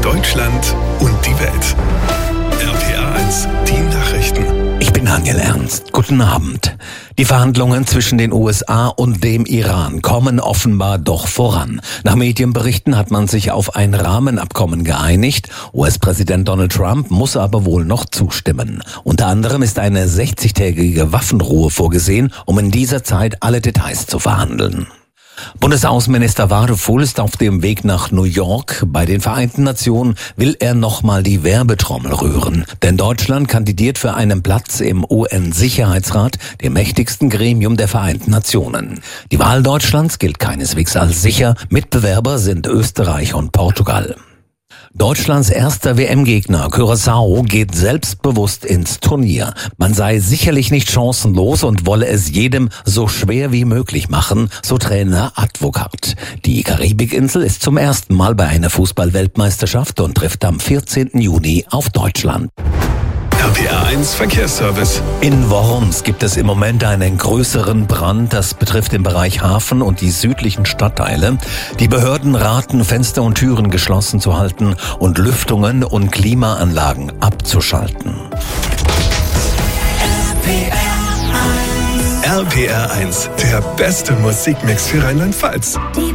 Deutschland und die Welt. RPA1, die Nachrichten. Ich bin Daniel Ernst. Guten Abend. Die Verhandlungen zwischen den USA und dem Iran kommen offenbar doch voran. Nach Medienberichten hat man sich auf ein Rahmenabkommen geeinigt. US-Präsident Donald Trump muss aber wohl noch zustimmen. Unter anderem ist eine 60-tägige Waffenruhe vorgesehen, um in dieser Zeit alle Details zu verhandeln. Bundesaußenminister Wadefuhl ist auf dem Weg nach New York. Bei den Vereinten Nationen will er nochmal die Werbetrommel rühren. Denn Deutschland kandidiert für einen Platz im UN-Sicherheitsrat, dem mächtigsten Gremium der Vereinten Nationen. Die Wahl Deutschlands gilt keineswegs als sicher. Mitbewerber sind Österreich und Portugal. Deutschlands erster WM-Gegner Curaçao geht selbstbewusst ins Turnier. Man sei sicherlich nicht chancenlos und wolle es jedem so schwer wie möglich machen, so Trainer Advokat. Die Karibikinsel ist zum ersten Mal bei einer Fußball-Weltmeisterschaft und trifft am 14. Juni auf Deutschland. RPA1 Verkehrsservice. In Worms gibt es im Moment einen größeren Brand. Das betrifft den Bereich Hafen und die südlichen Stadtteile. Die Behörden raten, Fenster und Türen geschlossen zu halten und Lüftungen und Klimaanlagen abzuschalten. RPR1, der beste Musikmix für Rheinland-Pfalz.